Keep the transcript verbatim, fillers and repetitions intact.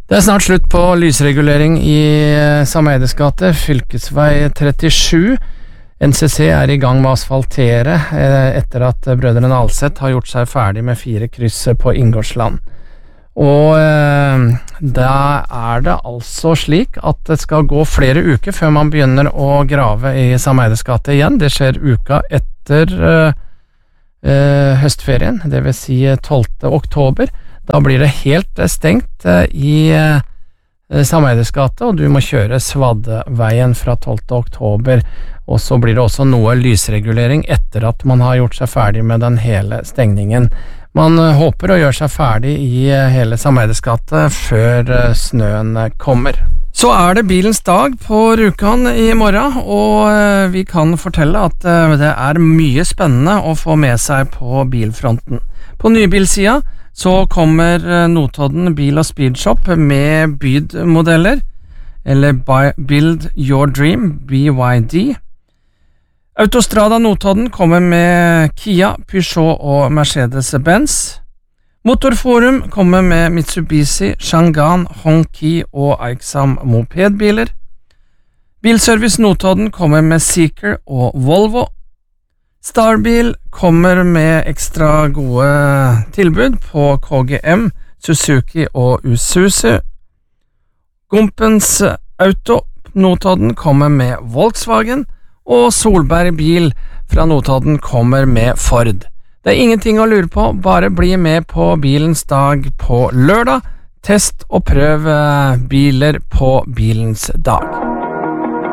Det er snart slutt på lysregulering i Sameides gate, fylkesvei trettisju. N C C er i gang med å asfaltere etter at brødrene Alseth har gjort seg ferdig med fire kryss på Inngårdsland. Og eh, da er det altså slik at det skal gå flere uker før man begynner å grave i Sameides gate igjen. Det skjer uka etter eh, eh, høstferien, det vil si tolvte oktober. Da blir det helt stengt i Sameides gate, og du må kjøre Svadveien fra tolvte oktober, og så blir det også noe lysregulering etter at man har gjort seg ferdig med den hele stengningen. Man håper å gjøre seg ferdig i hele Sameides gate før snøen kommer. Så er det bilens dag på Rjukan i morgen, og vi kan fortelle at det er mye spennende å få med seg på bilfronten. På nybilsida så kommer Notodden Bil og Speedshop med bydmodeller, eller Build Your Dream, B Y D. Autostrada Notodden kommer med Kia, Peugeot og Mercedes-Benz. Motorforum kommer med Mitsubishi, Changan, Hongqi og Aixam mopedbiler. Bilservice Notodden kommer med Seeker og Volvo. Starbil kommer med ekstra gode tilbud på K G M, Suzuki og Isuzu. Gompens Auto Notodden kommer med Volkswagen, og Solberg Bil fra Notodden kommer med Ford. Det er ingenting å lure på, bare bli med på bilens dag på lørdag. Test og prøv biler på bilens dag.